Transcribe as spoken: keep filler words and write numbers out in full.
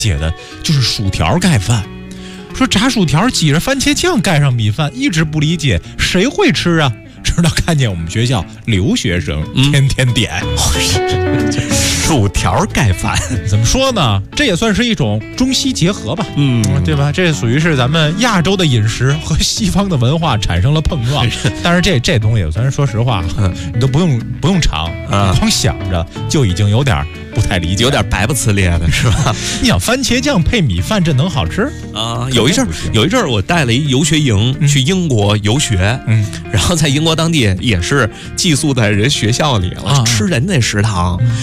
解的就是薯条盖饭。说炸薯条挤着番茄酱盖上米饭，一直不理解谁会吃啊？直到看见我们学校留学生天天点、 嗯、薯条盖饭， 怎么说呢？这也算是一种中西结合吧， 嗯， 对吧？这属于是咱们亚洲的饮食和西方的文化产生了碰撞。但是这这东西，咱说实话，嗯、你都不用不用尝，嗯、光想着就已经有点不太理解， 有点白不呲咧的是吧？ 你想番茄酱配米饭，这能好吃啊？有一阵有一阵我带了一游学营、嗯、去英国游学，嗯，然后在英国当地也是寄宿在人学校里了，啊、吃人那食堂。嗯